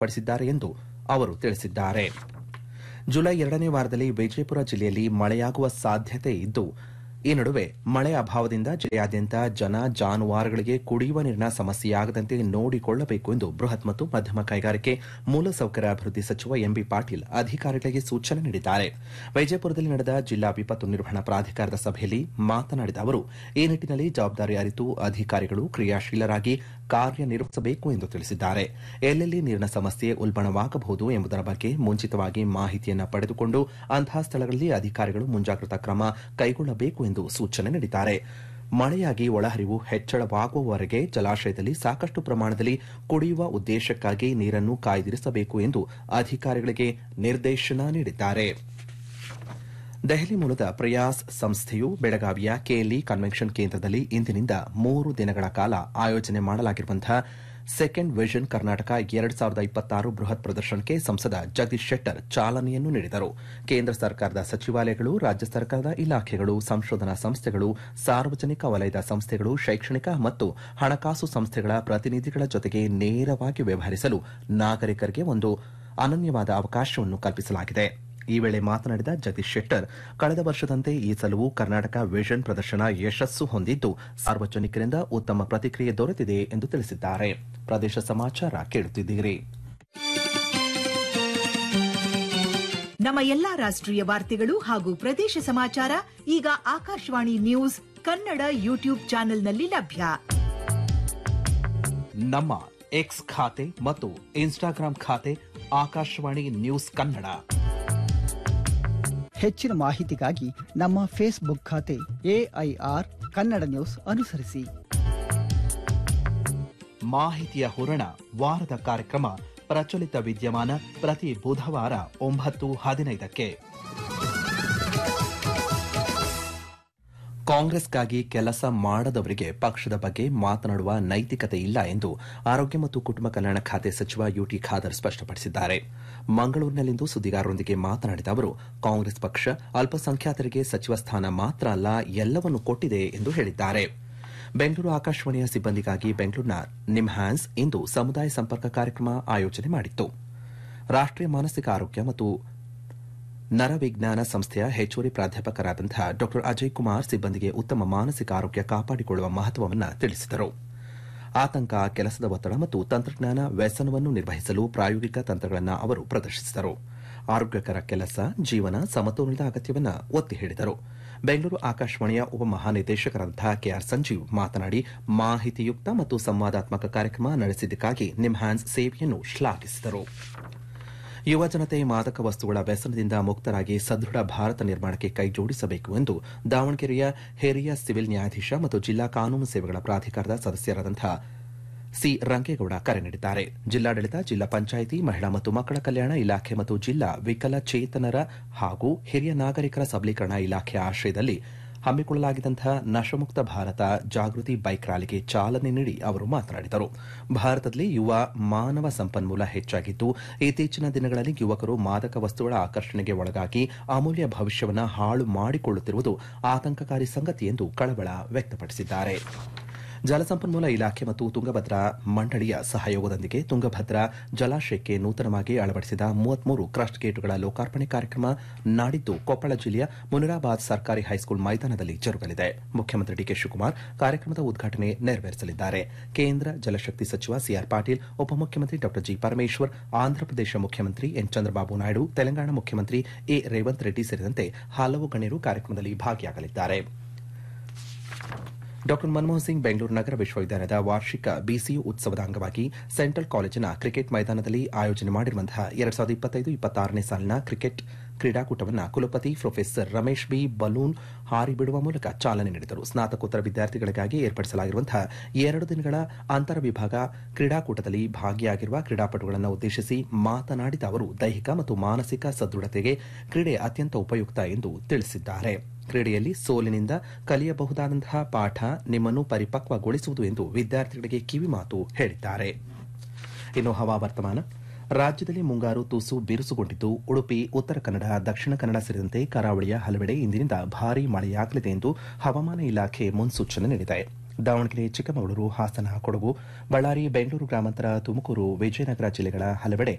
ಪಡಿಸಿದ್ದಾರೆ ಎಂದು ಅವರು ತಿಳಿಸಿದ್ದಾರೆ. ಜುಲೈ 2ನೇ ವಾರದಲ್ಲಿ ವಿಜಯಪುರ ಜಿಲ್ಲೆಯಲ್ಲಿ ಮಳೆಯಾಗುವ ಸಾಧ್ಯತೆ ಇದ್ದು, ಈ ನಡುವೆ ಮಳೆ ಅಭಾವದಿಂದ ಜಿಲ್ಲೆಯಾದ್ಯಂತ ಜನ ಜಾನುವಾರುಗಳಿಗೆ ಕುಡಿಯುವ ನೀರಿನ ಸಮಸ್ಯೆಯಾಗದಂತೆ ನೋಡಿಕೊಳ್ಳಬೇಕು ಎಂದು ಬೃಹತ್ ಮತ್ತು ಮಧ್ಯಮ ಕೈಗಾರಿಕೆ ಮೂಲಸೌಕರ್ಯ ಅಭಿವೃದ್ಧಿ ಸಚಿವ ಎಂಬಿ ಪಾಟೀಲ್ ಅಧಿಕಾರಿಗಳಿಗೆ ಸೂಚನೆ ನೀಡಿದ್ದಾರೆ. ವಿಜಯಪುರದಲ್ಲಿ ನಡೆದ ಜಿಲ್ಲಾ ವಿಪತ್ತು ನಿರ್ವಹಣಾ ಪ್ರಾಧಿಕಾರದ ಸಭೆಯಲ್ಲಿ ಮಾತನಾಡಿದ ಅವರು, ಈ ನಿಟ್ಟಿನಲ್ಲಿ ಜವಾಬ್ದಾರಿ ಅರಿತು ಅಧಿಕಾರಿಗಳು ಕ್ರಿಯಾಶೀಲರಾಗಿ ಕಾರ್ಯನಿರ್ವಹಿಸಬೇಕು ಎಂದು ತಿಳಿಸಿದ್ದಾರೆ. ಎಲ್ಲೆಲ್ಲಿ ನೀರಿನ ಸಮಸ್ಯೆ ಉಲ್ಬಣವಾಗಬಹುದು ಎಂಬುದರ ಬಗ್ಗೆ ಮುಂಚಿತವಾಗಿ ಮಾಹಿತಿಯನ್ನು ಪಡೆದುಕೊಂಡು ಅಂತಹ ಸ್ಥಳಗಳಲ್ಲಿ ಅಧಿಕಾರಿಗಳು ಮುಂಜಾಗ್ರತಾ ಕ್ರಮ ಕೈಗೊಳ್ಳಬೇಕು ಎಂದು ಸೂಚನೆ ನೀಡಿದ್ದಾರೆ. ಮಳೆಯಾಗಿ ಒಳಹರಿವು ಹೆಚ್ಚಳವಾಗುವವರೆಗೆ ಜಲಾಶಯದಲ್ಲಿ ಸಾಕಷ್ಟು ಪ್ರಮಾಣದಲ್ಲಿ ಕುಡಿಯುವ ಉದ್ದೇಶಕ್ಕಾಗಿ ನೀರನ್ನು ಕಾಯ್ದಿರಿಸಬೇಕು ಎಂದು ಅಧಿಕಾರಿಗಳಿಗೆ ನಿರ್ದೇಶನ ನೀಡಿದ್ದಾರೆ. ದೆಹಲಿ ಮೂಲದ ಪ್ರಯಾಸ್ ಸಂಸ್ಥೆಯು ಬೆಳಗಾವಿಯ ಕೆಎಲ್ಇ ಕನ್ವೆನ್ಷನ್ ಕೇಂದ್ರದಲ್ಲಿ ಇಂದಿನಿಂದ 3 ದಿನಗಳ ಕಾಲ ಆಯೋಜನೆ ಮಾಡಲಾಗಿರುವಂತಹ ಸೆಕೆಂಡ್ ವಿಷನ್ ಕರ್ನಾಟಕ 2026 ಬೃಹತ್ ಪ್ರದರ್ಶನಕ್ಕೆ ಸಂಸದ ಜಗದೀಶ್ ಶೆಟ್ಟರ್ ಚಾಲನೆಯನ್ನು ನೀಡಿದರು. ಕೇಂದ್ರ ಸರ್ಕಾರದ ಸಚಿವಾಲಯಗಳು, ರಾಜ್ಯ ಸರ್ಕಾರದ ಇಲಾಖೆಗಳು, ಸಂಶೋಧನಾ ಸಂಸ್ಥೆಗಳು, ಸಾರ್ವಜನಿಕ ವಲಯದ ಸಂಸ್ಥೆಗಳು, ಶೈಕ್ಷಣಿಕ ಮತ್ತು ಹಣಕಾಸು ಸಂಸ್ಥೆಗಳ ಪ್ರತಿನಿಧಿಗಳ ಜೊತೆಗೆ ನೇರವಾಗಿ ವ್ಯವಹರಿಸಲು ನಾಗರಿಕರಿಗೆ ಒಂದು ಅನನ್ಯವಾದ ಅವಕಾಶವನ್ನು ಕಲ್ಪಿಸಲಾಗಿದೆ. ಈ ವೇಳೆ ಮಾತನಾಡಿದ ಜಗದೀಶ್ ಶೆಟ್ಟರ್, ಕಳೆದ ವರ್ಷದಂತೆ ಈ ಸಲವೂ ಕರ್ನಾಟಕ ವಿಷನ್ ಪ್ರದರ್ಶನ ಯಶಸ್ಸು ಹೊಂದಿದ್ದು ಸಾರ್ವಜನಿಕರಿಂದ ಉತ್ತಮ ಪ್ರತಿಕ್ರಿಯೆ ದೊರೆತಿದೆ ಎಂದು ತಿಳಿಸಿದ್ದಾರೆ. ಪ್ರದೇಶ ಸಮಾಚಾರ ಕೇಳುತ್ತಿದ್ದೀರಿ. ನಮ್ಮ ಎಲ್ಲಾ ರಾಷ್ಟ್ರೀಯ ವಾರ್ತೆಗಳು ಹಾಗೂ ಪ್ರದೇಶ ಸಮಾಚಾರ ಈಗ ಆಕಾಶವಾಣಿ ನ್ಯೂಸ್ ಕನ್ನಡ ಯೂಟ್ಯೂಬ್ ಚಾನೆಲ್ನಲ್ಲಿ ಲಭ್ಯ. ನಮ್ಮ ಎಕ್ಸ್ ಖಾತೆ ಮತ್ತು ಇನ್ಸ್ಟಾಗ್ರಾಂ ಖಾತೆ ಆಕಾಶವಾಣಿ ನ್ಯೂಸ್ ಕನ್ನಡ. ಹೆಚ್ಚಿನ ಮಾಹಿತಿಗಾಗಿ ನಮ್ಮ ಫೇಸ್ಬುಕ್ ಖಾತೆ ಎಐಆರ್ ಕನ್ನಡ ನ್ಯೂಸ್ ಅನುಸರಿಸಿ. ಮಾಹಿತಿಯ ಹೂರಣ ವಾರದ ಕಾರ್ಯಕ್ರಮ ಪ್ರಚಲಿತ ವಿದ್ಯಮಾನ ಪ್ರತಿ ಬುಧವಾರ 9:15ಕ್ಕೆ. ಕಾಂಗ್ರೆಸ್ಗಾಗಿ ಕೆಲಸ ಮಾಡದವರಿಗೆ ಪಕ್ಷದ ಬಗ್ಗೆ ಮಾತನಾಡುವ ನೈತಿಕತೆ ಇಲ್ಲ ಎಂದು ಆರೋಗ್ಯ ಮತ್ತು ಕುಟುಂಬ ಕಲ್ಯಾಣ ಖಾತೆ ಸಚಿವ ಯುಟಿ ಖಾದರ್ ಸ್ಪಷ್ಟಪಡಿಸಿದ್ದಾರೆ. ಮಂಗಳೂರಿನಲ್ಲಿಂದು ಸುದ್ದಿಗಾರರೊಂದಿಗೆ ಮಾತನಾಡಿದ ಅವರು, ಕಾಂಗ್ರೆಸ್ ಪಕ್ಷ ಅಲ್ಪಸಂಖ್ಯಾತರಿಗೆ ಸಚಿವ ಸ್ಥಾನ ಮಾತ್ರ ಅಲ್ಲ, ಎಲ್ಲವನ್ನೂ ಕೊಟ್ಟಿದೆ ಎಂದು ಹೇಳಿದ್ದಾರೆ. ಬೆಂಗಳೂರು ಆಕಾಶವಾಣಿಯ ಸಿಬ್ಬಂದಿಗಾಗಿ ಬೆಂಗಳೂರಿನ ನಿಮ್ಹ್ಯಾನ್ಸ್ ಇಂದು ಸಮುದಾಯ ಸಂಪರ್ಕ ಕಾರ್ಯಕ್ರಮ ಆಯೋಜನೆ ಮಾಡಿತ್ತು. ರಾಷ್ಟೀಯ ಮಾನಸಿಕ ಆರೋಗ್ಯ ಮತ್ತು ನರವಿಜ್ಞಾನ ಸಂಸ್ಥೆಯ ಹೆಚ್ಚುವರಿ ಪ್ರಾಧ್ಯಾಪಕರಾದಂತಹ ಡಾ ಅಜಯ್ ಕುಮಾರ್ ಸಿಬ್ಬಂದಿಗೆ ಉತ್ತಮ ಮಾನಸಿಕ ಆರೋಗ್ಯ ಕಾಪಾಡಿಕೊಳ್ಳುವ ಮಹತ್ವವನ್ನು ತಿಳಿಸಿದರು. ಆತಂಕ, ಕೆಲಸದ ಒತ್ತಡ ಮತ್ತು ತಂತ್ರಜ್ಞಾನ ವ್ಯಸನವನ್ನು ನಿರ್ವಹಿಸಲು ಪ್ರಾಯೋಗಿಕ ತಂತ್ರಗಳನ್ನು ಅವರು ಪ್ರದರ್ಶಿಸಿದರು. ಆರೋಗ್ಯಕರ ಕೆಲಸ ಜೀವನ ಸಮತೋಲನದ ಅಗತ್ಯವನ್ನು ಒತ್ತಿ ಹೇಳಿದರು. ಬೆಂಗಳೂರು ಆಕಾಶವಾಣಿಯ ಉಪಮಹಾನಿರ್ದೇಶಕರಾದಂತಹ ಕೆಆರ್ ಸಂಜೀವ್ ಮಾತನಾಡಿ, ಮಾಹಿತಿಯುಕ್ತ ಮತ್ತು ಸಂವಾದಾತ್ಮಕ ಕಾರ್ಯಕ್ರಮ ನಡೆಸಿದ್ದಕ್ಕಾಗಿ ನಿಮ್ಹ್ಯಾನ್ಸ್ ಸೇವೆಯನ್ನು ಶ್ಲಾಘಿಸಿದರು. ಯುವ ಜನತೆ ಮಾದಕ ವಸ್ತುಗಳ ವ್ಯಸನದಿಂದ ಮುಕ್ತರಾಗಿ ಸದೃಢ ಭಾರತ ನಿರ್ಮಾಣಕ್ಕೆ ಕೈಜೋಡಿಸಬೇಕು ಎಂದು ದಾವಣಗೆರೆಯ ಹಿರಿಯ ಸಿವಿಲ್ ನ್ಯಾಯಾಧೀಶ ಮತ್ತು ಜಿಲ್ಲಾ ಕಾನೂನು ಸೇವೆಗಳ ಪ್ರಾಧಿಕಾರದ ಸದಸ್ಯರಾದಂತಹ ಸಿ ರಂಗೇಗೌಡ ಕರೆ ನೀಡಿದ್ದಾರೆ. ಜಿಲ್ಲಾಡಳಿತ, ಜಿಲ್ಲಾ ಪಂಚಾಯಿತಿ, ಮಹಿಳಾ ಮತ್ತು ಮಕ್ಕಳ ಕಲ್ಯಾಣ ಇಲಾಖೆ ಮತ್ತು ಜಿಲ್ಲಾ ವಿಕಲಚೇತನರ ಹಾಗೂ ಹಿರಿಯ ನಾಗರಿಕರ ಸಬಲೀಕರಣ ಇಲಾಖೆಯ ಆಶ್ರಯದಲ್ಲಿ ಹಮ್ಮಿಕೊಳ್ಳಲಾಗಿದ್ದಂತಹ ನಶಮುಕ್ತ ಭಾರತ ಜಾಗೃತಿ ಬೈಕ್ ರ್ಯಾಲಿಗೆ ಚಾಲನೆ ನೀಡಿ ಅವರು ಮಾತನಾಡಿದರು. ಭಾರತದಲ್ಲಿ ಯುವ ಮಾನವ ಸಂಪನ್ಮೂಲ ಹೆಚ್ಚಾಗಿದ್ದು, ಇತ್ತೀಚಿನ ದಿನಗಳಲ್ಲಿ ಯುವಕರು ಮಾದಕ ವಸ್ತುಗಳ ಆಕರ್ಷಣೆಗೆ ಒಳಗಾಗಿ ಅಮೂಲ್ಯ ಭವಿಷ್ಯವನ್ನು ಹಾಳು ಮಾಡಿಕೊಳ್ಳುತ್ತಿರುವುದು ಆತಂಕಕಾರಿ ಸಂಗತಿ ಎಂದು ಕಳವಳ ವ್ಯಕ್ತಪಡಿಸಿದ್ದಾರೆ. ಜಲಸಂಪನ್ಮೂಲ ಇಲಾಖೆ ಮತ್ತು ತುಂಗಭದ್ರಾ ಮಂಡಳಿಯ ಸಹಯೋಗದೊಂದಿಗೆ ತುಂಗಭದ್ರಾ ಜಲಾಶಯಕ್ಕೆ ನೂತನವಾಗಿ ಅಳವಡಿಸಿದ 33 ಕ್ರಸ್ಟ್ ಗೇಟುಗಳ ಲೋಕಾರ್ಪಣೆ ಕಾರ್ಯಕ್ರಮ ನಾಡಿದ್ದು ಕೊಪ್ಪಳ ಜಿಲ್ಲೆಯ ಮುನಿರಾಬಾದ್ ಸರ್ಕಾರಿ ಹೈಸ್ಕೂಲ್ ಮೈದಾನದಲ್ಲಿ ಜರುಗಲಿದೆ. ಮುಖ್ಯಮಂತ್ರಿ ಡಿಕೆ ಶಿವಕುಮಾರ್ ಕಾರ್ಯಕ್ರಮದ ಉದ್ಘಾಟನೆ ನೆರವೇರಿಸಲಿದ್ದಾರೆ. ಕೇಂದ್ರ ಜಲಶಕ್ತಿ ಸಚಿವ ಸಿಆರ್ ಪಾಟೀಲ್, ಉಪಮುಖ್ಯಮಂತ್ರಿ ಡಾ ಜಿ ಪರಮೇಶ್ವರ್, ಆಂಧ್ರಪ್ರದೇಶ ಮುಖ್ಯಮಂತ್ರಿ ಎನ್ ಚಂದ್ರಬಾಬು ನಾಯ್ಡು, ತೆಲಂಗಾಣ ಮುಖ್ಯಮಂತ್ರಿ ಎ ರೇವಂತ್ ರೆಡ್ಡಿ ಸೇರಿದಂತೆ ಹಲವು ಗಣ್ಯರು ಕಾರ್ಯಕ್ರಮದಲ್ಲಿ ಭಾಗಿಯಾಗಲಿದ್ದಾರೆ. ಡಾ ಮನಮೋಹನ್ ಸಿಂಗ್ ಬೆಂಗಳೂರು ನಗರ ವಿಶ್ವವಿದ್ಯಾಲಯದ ವಾರ್ಷಿಕ ಬಿಸಿಯು ಉತ್ಸವದ ಅಂಗವಾಗಿ ಸೆಂಟ್ರಲ್ ಕಾಲೇಜಿನ ಕ್ರಿಕೆಟ್ ಮೈದಾನದಲ್ಲಿ ಆಯೋಜನೆ ಮಾಡಿರುವಂತಹ 2025-26ನೇ ಸಾಲಿನ ಕ್ರಿಕೆಟ್ ಕ್ರೀಡಾಕೂಟವನ್ನು ಕುಲಪತಿ ಪ್ರೊಫೆಸರ್ ರಮೇಶ್ ಬಿ ಬಲೂನ್ ಹಾರಿ ಬಿಡುವ ಮೂಲಕ ಚಾಲನೆ ನೀಡಿದರು. ಸ್ನಾತಕೋತ್ತರ ವಿದ್ಯಾರ್ಥಿಗಳಿಗಾಗಿ ಏರ್ಪಡಿಸಲಾಗಿರುವಂತಹ 2 ದಿನಗಳ ಅಂತರ ವಿಭಾಗ ಕ್ರೀಡಾಕೂಟದಲ್ಲಿ ಭಾಗಿಯಾಗಿರುವ ಕ್ರೀಡಾಪಟುಗಳನ್ನು ಉದ್ದೇಶಿಸಿ ಮಾತನಾಡಿದ ಅವರು, ದೈಹಿಕ ಮತ್ತು ಮಾನಸಿಕ ಸದೃಢತೆಗೆ ಕ್ರೀಡೆ ಅತ್ಯಂತ ಉಪಯುಕ್ತ ಎಂದು ತಿಳಿಸಿದ್ದಾರೆ. ಕ್ರೀಡೆಯಲ್ಲಿ ಸೋಲಿನಿಂದ ಕಲಿಯಬಹುದಾದಂತಹ ಪಾಠ ನಿಮ್ಮನ್ನು ಪರಿಪಕ್ವಗೊಳಿಸುವುದು ಎಂದು ವಿದ್ಯಾರ್ಥಿಗಳಿಗೆ ಕಿವಿಮಾತು ಹೇಳಿದ್ದಾರೆ. ಇನ್ನು ಹವಾವರ್ತಮಾನ. ರಾಜ್ಯದಲ್ಲಿ ಮುಂಗಾರು ತುಸು ಬಿರುಸುಗೊಂಡಿದ್ದು, ಉಡುಪಿ, ಉತ್ತರ ಕನ್ನಡ, ದಕ್ಷಿಣ ಕನ್ನಡ ಸೇರಿದಂತೆ ಕರಾವಳಿಯ ಹಲವೆಡೆ ಇಂದಿನಿಂದ ಭಾರೀ ಮಳೆಯಾಗಲಿದೆ ಎಂದು ಹವಾಮಾನ ಇಲಾಖೆ ಮುನ್ಸೂಚನೆ ನೀಡಿದೆ. ದಾವಣಗೆರೆ, ಚಿಕ್ಕಮಗಳೂರು, ಹಾಸನ, ಕೊಡಗು, ಬಳ್ಳಾರಿ, ಬೆಂಗಳೂರು ಗ್ರಾಮಾಂತರ, ತುಮಕೂರು, ವಿಜಯನಗರ ಜಿಲ್ಲೆಗಳ ಹಲವೆಡೆ